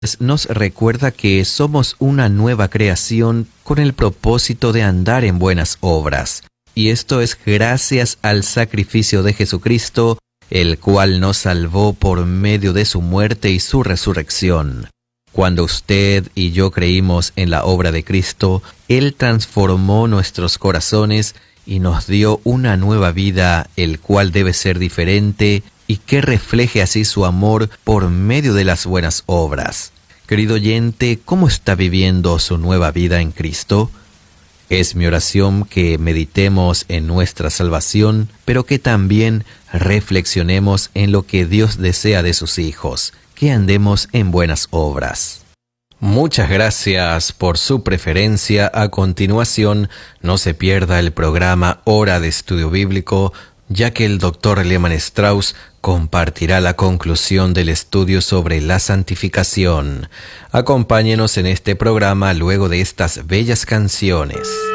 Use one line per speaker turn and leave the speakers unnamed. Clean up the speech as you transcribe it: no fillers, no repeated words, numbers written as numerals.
nos recuerda que somos una nueva creación con el propósito de andar en buenas obras. Y esto es gracias al sacrificio de Jesucristo, el cual nos salvó por medio de su muerte y su resurrección. Cuando usted y yo creímos en la obra de Cristo, Él transformó nuestros corazones y nos dio una nueva vida, el cual debe ser diferente y que refleje así su amor por medio de las buenas obras. Querido oyente, ¿cómo está viviendo su nueva vida en Cristo? Es mi oración que meditemos en nuestra salvación, pero que también reflexionemos en lo que Dios desea de sus hijos, que andemos en buenas obras. Muchas gracias por su preferencia. A continuación, no se pierda el programa Hora de Estudio Bíblico, ya que el Dr. Lehmann Strauss compartirá la conclusión del estudio sobre la santificación. Acompáñenos en este programa luego de estas bellas canciones.